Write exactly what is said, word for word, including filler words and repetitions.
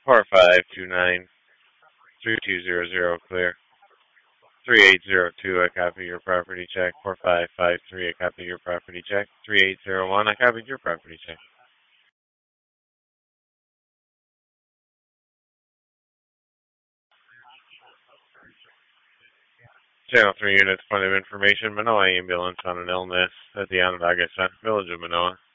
four five two nine three two zero zero clear. three eight zero two, I copy your property check. four five five three, I copy your property check. three eight zero one, I copied your property check. Channel three units, point of information, Manoa ambulance on an illness at the Onondaga Center, Village of Manoa.